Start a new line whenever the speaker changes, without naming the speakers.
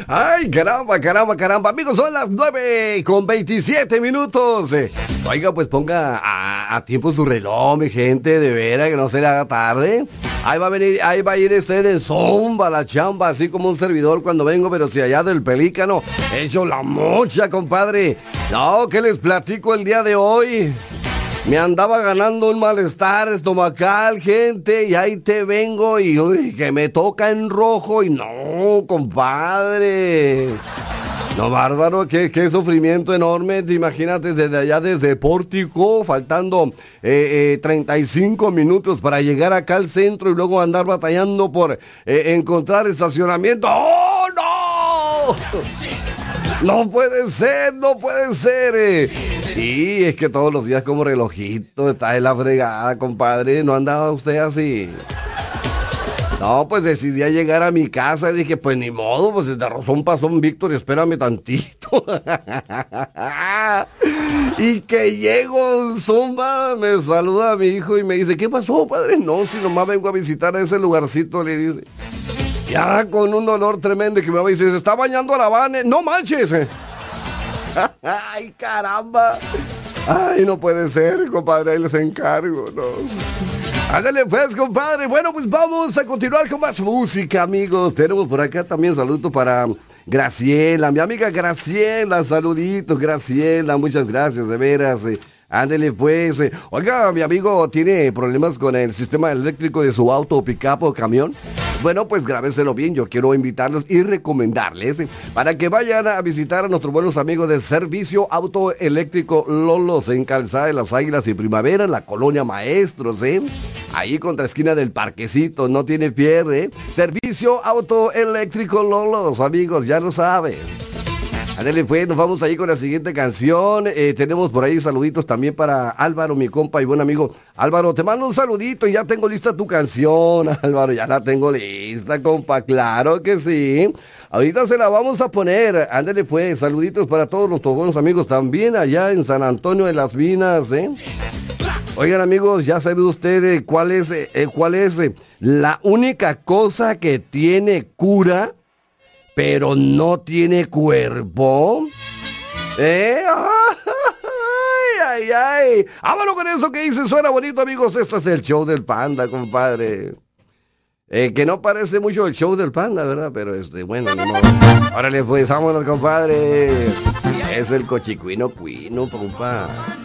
Ay, caramba, caramba, caramba. Amigos, son las 9:27. Oiga, pues ponga a tiempo su reloj, mi gente, de veras, que no se le haga tarde. Ahí va a ir usted en zomba la chamba, así como un servidor cuando vengo, pero si allá del Pelícano, hecho la mocha, compadre. No, ¿qué les platico el día de hoy? Me andaba ganando un malestar estomacal, gente, y ahí te vengo y uy, que me toca en rojo y no, compadre. No, bárbaro, qué sufrimiento enorme. Imagínate desde allá, desde Pórtico, faltando 35 minutos para llegar acá al centro y luego andar batallando por encontrar estacionamiento. ¡Oh, no! No puede ser, no puede ser. Sí, es que todos los días como relojito, está en la fregada, compadre. ¿No andaba usted así? No, pues decidí llegar a mi casa y dije, pues ni modo, pues de razón pasó un Víctor y espérame tantito. Y que llego, zumba, me saluda a mi hijo y me dice, ¿qué pasó, padre? No, si nomás vengo a visitar a ese lugarcito, le dice. Ya con un dolor tremendo que me va y dice, se está bañando a la Vane. ¡No manches! ¡Ay, caramba! ¡Ay, no puede ser, compadre! Ahí les encargo, ¿no? Ándale pues, compadre. Bueno, pues vamos a continuar con más música, amigos. Tenemos por acá también saludo para Graciela, mi amiga Graciela. Saluditos, Graciela. Muchas gracias, de veras. Ándele pues. Oiga, mi amigo tiene problemas con el sistema eléctrico de su auto, pick-up o camión. Bueno, pues grábenselo bien. Yo quiero invitarlos y recomendarles para que vayan a visitar a nuestros buenos amigos de Servicio Auto Eléctrico Lolos en Calzada de las Águilas y Primavera, en la colonia Maestros, ahí contra esquina del Parquecito, no tiene pierde. Servicio Auto Eléctrico Lolos, amigos, ya lo saben. Ándale pues, nos vamos ahí con la siguiente canción. Tenemos por ahí saluditos también para Álvaro, mi compa y buen amigo. Álvaro, te mando un saludito y ya tengo lista tu canción. Álvaro, ya la tengo lista, compa, claro que sí. Ahorita se la vamos a poner. Ándale pues, saluditos para todos nuestros buenos amigos también allá en San Antonio de las Minas, Oigan, amigos, ya sabe usted cuál es la única cosa que tiene cura, pero no tiene cuerpo. Ay, ay, ay. Vámonos con eso que dice, suena bonito, amigos. Esto es el show del Panda, compadre. Que no parece mucho el show del Panda, ¿verdad? Pero bueno, no. Órale, pues, vámonos, compadre. Es el cochicuino cuino, compa.